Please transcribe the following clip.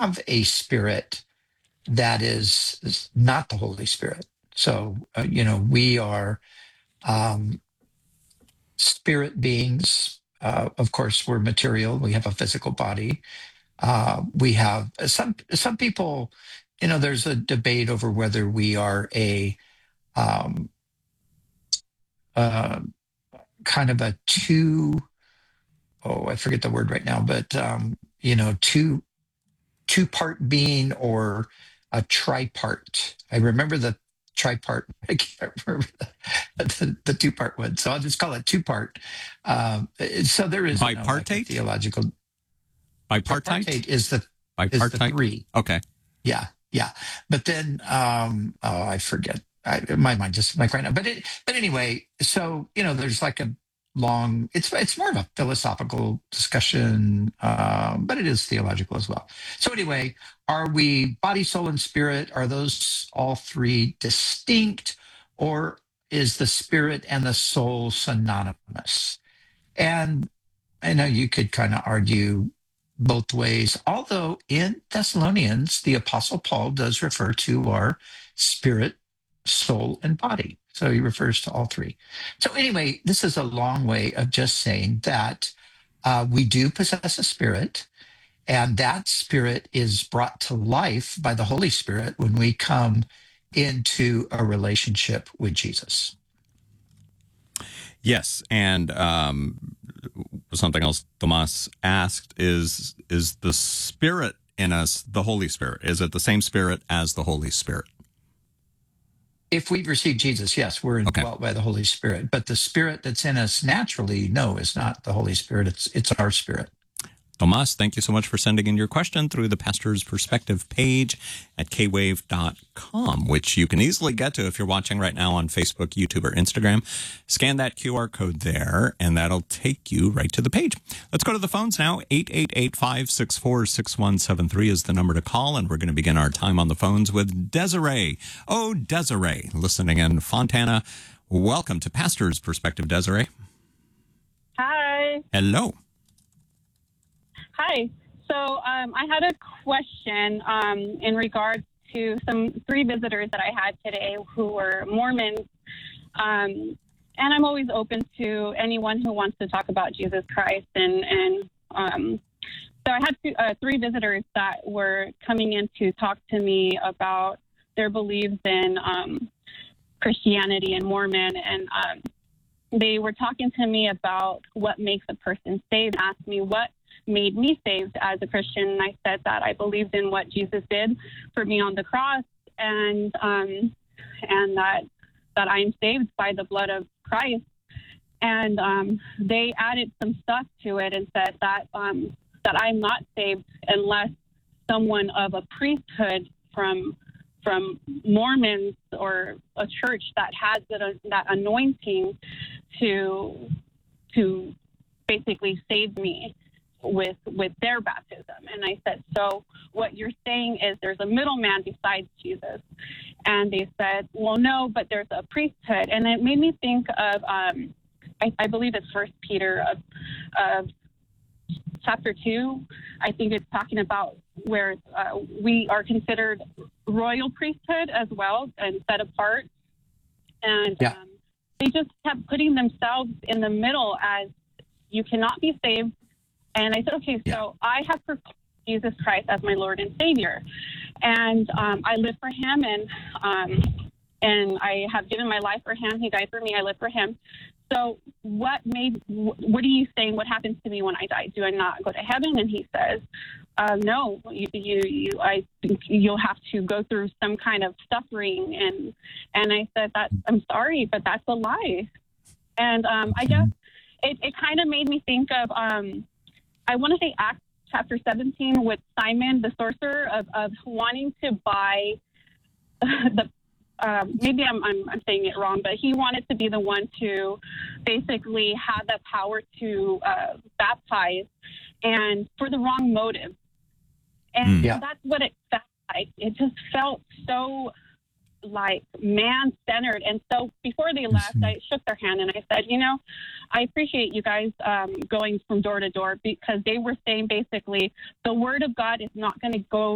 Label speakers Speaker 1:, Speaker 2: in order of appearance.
Speaker 1: have a spirit that is not the Holy Spirit. So, we are spirit beings. Of course, we're material. We have a physical body. We have some people, there's a debate over whether we are a um, uh, kind of a I forget the word right now, but two-part being or a tripart. I remember the tripart. I can't remember the two-part one. So I'll just call it two-part. So there is
Speaker 2: bipartite?
Speaker 1: Theological.
Speaker 2: Bipartite
Speaker 1: is the three.
Speaker 2: Okay.
Speaker 1: Yeah. But then I forget. My mind just blank right now. But anyway, so there's like a long. It's more of a philosophical discussion, but it is theological as well. So anyway, are we body, soul, and spirit? Are those all three distinct, or is the spirit and the soul synonymous? And I know you could kind of argue both ways, although in Thessalonians, the Apostle Paul does refer to our spirit, soul, and body. So he refers to all three. So anyway, this is a long way of just saying that we do possess a spirit, and that spirit is brought to life by the Holy Spirit when we come into a relationship with Jesus.
Speaker 2: Yes, and something else Tomas asked is the Spirit in us the Holy Spirit? Is it the same Spirit as the Holy Spirit?
Speaker 1: If we've received Jesus, yes, we're indwelt by the Holy Spirit. But the Spirit that's in us naturally, no, is not the Holy Spirit. It's our spirit.
Speaker 2: Tomas, thank you so much for sending in your question through the Pastor's Perspective page at kwave.com, which you can easily get to if you're watching right now on Facebook, YouTube, or Instagram. Scan that QR code there, and that'll take you right to the page. Let's go to the phones now. 888-564-6173 is the number to call, and we're going to begin our time on the phones with Desiree. Oh, Desiree, listening in Fontana. Welcome to Pastor's Perspective, Desiree.
Speaker 3: Hi.
Speaker 2: Hello.
Speaker 3: Hi. So I had a question in regards to three visitors that I had today who were Mormons. And I'm always open to anyone who wants to talk about Jesus Christ. And so I had three visitors that were coming in to talk to me about their beliefs in Christianity and Mormon. And they were talking to me about what makes a person saved, asked me what made me saved as a Christian. And I said that I believed in what Jesus did for me on the cross, and that I'm saved by the blood of Christ. And they added some stuff to it and said that that I'm not saved unless someone of a priesthood from Mormons or a church that has that anointing to basically save me with their baptism. And I said, so what you're saying is there's a middleman besides Jesus? And they said, well, no, but there's a priesthood. And it made me think of I believe it's First Peter of chapter 2. I think it's talking about where we are considered royal priesthood as well and set apart. And they just kept putting themselves in the middle as you cannot be saved. And I said, okay, so I have proclaimed Jesus Christ as my Lord and Savior. And I live for him, and I have given my life for him. He died for me. I live for him. So what are you saying? What happens to me when I die? Do I not go to heaven? And he says, no, I think you'll have to go through some kind of suffering. And I said, I'm sorry, but that's a lie. And I guess it kind of made me think of, I want to say Acts chapter 17 with Simon the sorcerer of wanting to buy maybe I'm saying it wrong, but he wanted to be the one to basically have the power to baptize, and for the wrong motive. And that's what it felt like. It just felt so like man-centered. And so before they left, I shook their hand and I said, I appreciate you guys going from door to door, because they were saying basically the word of God is not going to go